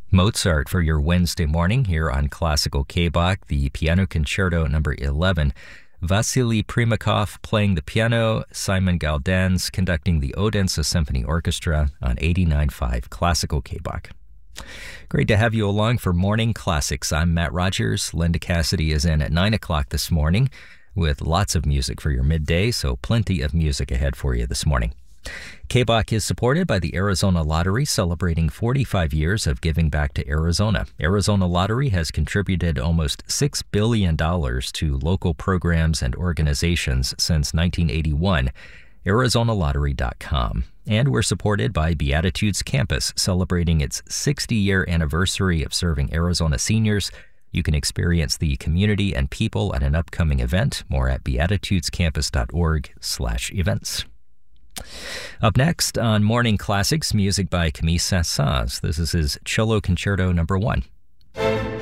Mozart for your Wednesday morning here on Classical K-Bach, the Piano Concerto number 11. Vasily Primakov playing the piano, Simon Gaudens conducting the Odense Symphony Orchestra on 89.5 Classical K-Bach. Great to have you along for Morning Classics. I'm Matt Rogers. Linda Cassidy is in at 9 o'clock this morning with lots of music for your midday, so plenty of music ahead for you this morning. K-Bach is supported by the Arizona Lottery, celebrating 45 years of giving back to Arizona. Arizona Lottery has contributed almost $6 billion to local programs and organizations since 1981. ArizonaLottery.com. And we're supported by Beatitudes Campus, celebrating its 60-year anniversary of serving Arizona seniors. You can experience the community and people at an upcoming event. More at beatitudescampus.org/events. Up next on Morning Classics, music by Camille Saint-Saëns. This is his Cello Concerto number 1.